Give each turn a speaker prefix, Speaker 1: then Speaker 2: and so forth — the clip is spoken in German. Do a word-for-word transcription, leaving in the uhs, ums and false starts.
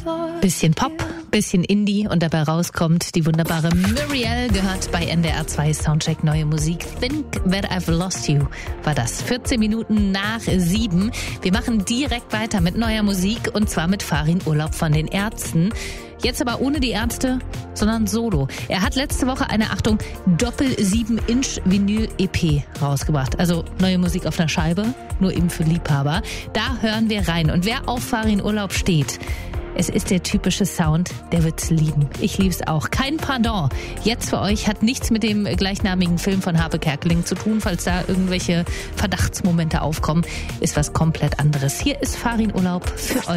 Speaker 1: Bisschen Pop, bisschen Indie und dabei rauskommt die wunderbare Muriel, gehört bei N D R zwei Soundcheck Neue Musik. Think That I've Lost You war das. vierzehn Minuten nach sieben. Wir machen direkt weiter mit neuer Musik und zwar mit Farin Urlaub von den Ärzten. Jetzt aber ohne die Ärzte, sondern solo. Er hat letzte Woche eine, Achtung, Doppel sieben Inch Vinyl-E P rausgebracht. Also neue Musik auf einer Scheibe, nur eben für Liebhaber. Da hören wir rein. Und wer auf Farin Urlaub steht, es ist der typische Sound, der wird's lieben. Ich lieb's auch. Kein Pardon. Jetzt für euch, hat nichts mit dem gleichnamigen Film von Harpe Kerkeling zu tun, falls da irgendwelche Verdachtsmomente aufkommen. Ist was komplett anderes. Hier ist Farin Urlaub für euch.